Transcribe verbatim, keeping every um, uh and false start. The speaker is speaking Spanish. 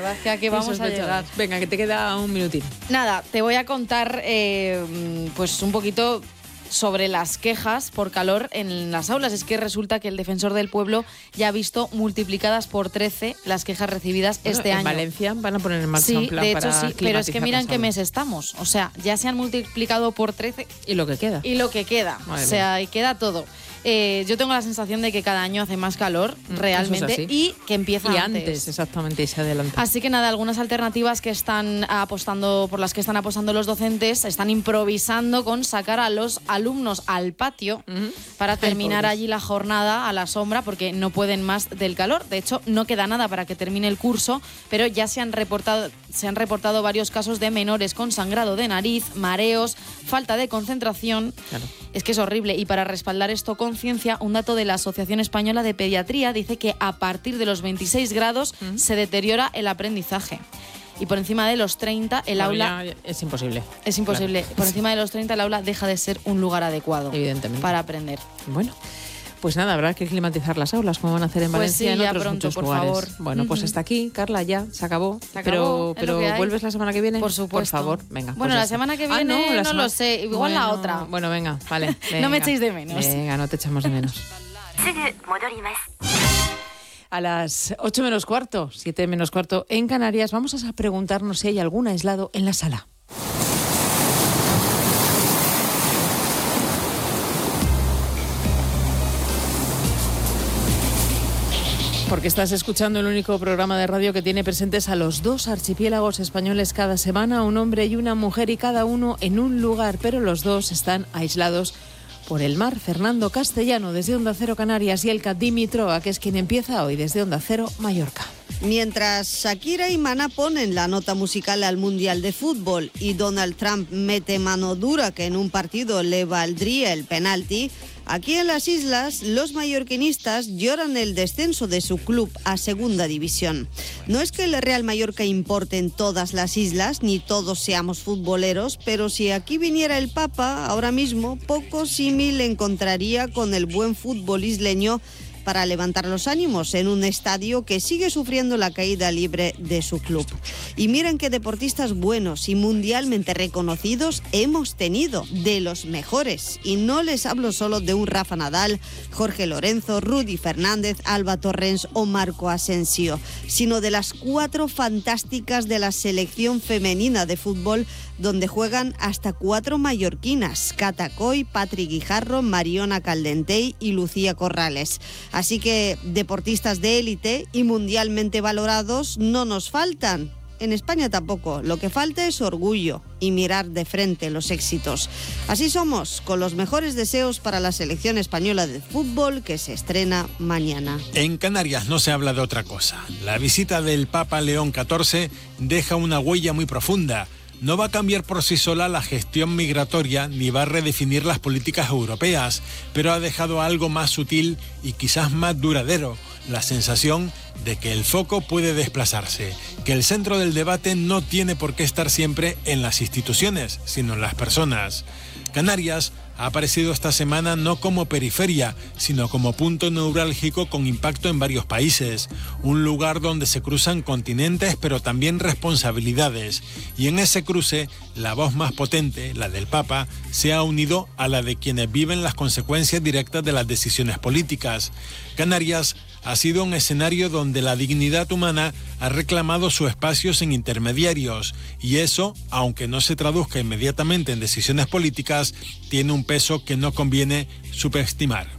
verdad es que aquí vamos a llegar. Venga, que te queda un minutín. Nada, te voy a contar eh, pues un poquito sobre las quejas por calor en las aulas. Es que resulta que el Defensor del Pueblo ya ha visto multiplicadas por trece las quejas recibidas bueno, este en año. En Valencia van a poner en marcha sí, un plan de hecho, para sí, pero es que mira en qué mes es. estamos. O sea, ya se han multiplicado por trece. Y lo que queda. Y lo que queda. Madre o sea, y queda todo. Eh, yo tengo la sensación de que cada año hace más calor, mm, realmente, y que empieza y antes. antes. Exactamente, y se adelanta. Así que nada, algunas alternativas que están apostando, por las que están apostando los docentes, están improvisando con sacar a los alumnos al patio uh-huh. para terminar Ay, allí la jornada a la sombra, porque no pueden más del calor. De hecho, no queda nada para que termine el curso, pero ya se han reportado, se han reportado varios casos de menores con sangrado de nariz, mareos, falta de concentración. Claro. Es que es horrible. Y para respaldar esto con ciencia, un dato de la Asociación Española de Pediatría dice que a partir de los veintiséis grados uh-huh. se deteriora el aprendizaje. Y por encima de los treinta, el bueno, aula... ya es imposible. Es imposible. Claro. Por encima de los treinta, el aula deja de ser un lugar adecuado. Evidentemente. Para aprender. Bueno. Pues nada, habrá que climatizar las aulas, como van a hacer en pues Valencia sí, y en ya otros pronto, muchos por lugares. Favor. Bueno, pues hasta aquí, Carla, ya se acabó. Se acabó, pero pero ¿vuelves la semana que viene? Por supuesto. Por favor, venga. Bueno, pues la semana que viene ah, no, no semana... lo sé, igual bueno, la otra. Bueno, venga, vale. Venga. No me echéis de menos. Venga, no te echamos de menos. A las ocho menos cuarto, siete menos cuarto en Canarias, vamos a preguntarnos si hay algún aislado en la sala. Porque estás escuchando el único programa de radio que tiene presentes a los dos archipiélagos españoles cada semana, un hombre y una mujer, y cada uno en un lugar, pero los dos están aislados por el mar. Fernando Castellano desde Onda Cero Canarias y Elka Dimitrova, que es quien empieza hoy desde Onda Cero Mallorca. Mientras Shakira y Maná ponen la nota musical al Mundial de Fútbol y Donald Trump mete mano dura que en un partido le valdría el penalti, aquí en las islas los mallorquinistas lloran el descenso de su club a Segunda División. No es que el Real Mallorca importe en todas las islas, ni todos seamos futboleros, pero si aquí viniera el Papa, ahora mismo poco símil encontraría con el buen fútbol isleño para levantar los ánimos en un estadio que sigue sufriendo la caída libre de su club. Y miren qué deportistas buenos y mundialmente reconocidos hemos tenido, de los mejores. Y no les hablo solo de un Rafa Nadal, Jorge Lorenzo, Rudy Fernández, Alba Torrens o Marco Asensio, sino de las cuatro fantásticas de la selección femenina de fútbol, donde juegan hasta cuatro mallorquinas: Cata Coy, Patri Guijarro, Mariona Caldentey y Lucía Corrales. Así que deportistas de élite y mundialmente valorados no nos faltan. En España tampoco. Lo que falta es orgullo y mirar de frente los éxitos. Así somos, con los mejores deseos para la selección española de fútbol que se estrena mañana. En Canarias no se habla de otra cosa. La visita del Papa León catorce deja una huella muy profunda. No va a cambiar por sí sola la gestión migratoria ni va a redefinir las políticas europeas, pero ha dejado algo más sutil y quizás más duradero: la sensación de que el foco puede desplazarse, que el centro del debate no tiene por qué estar siempre en las instituciones, sino en las personas. Canarias ha aparecido esta semana no como periferia, sino como punto neurálgico con impacto en varios países, un lugar donde se cruzan continentes pero también responsabilidades, y en ese cruce la voz más potente, la del Papa, se ha unido a la de quienes viven las consecuencias directas de las decisiones políticas. Canarias ha sido un escenario donde la dignidad humana ha reclamado su espacio sin intermediarios, y eso, aunque no se traduzca inmediatamente en decisiones políticas, tiene un peso que no conviene subestimar.